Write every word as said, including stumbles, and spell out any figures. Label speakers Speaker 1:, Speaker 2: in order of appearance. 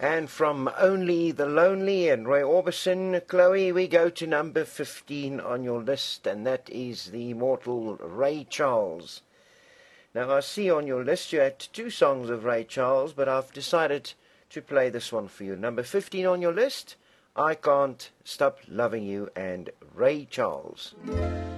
Speaker 1: And from Only the Lonely and Roy Orbison, Chloe, we go to number fifteen on your list, and that is the immortal Ray Charles. Now, I see on your list you had two songs of Ray Charles, but I've decided to play this one for you. Number fifteen on your list, I Can't Stop Loving You, and Ray Charles.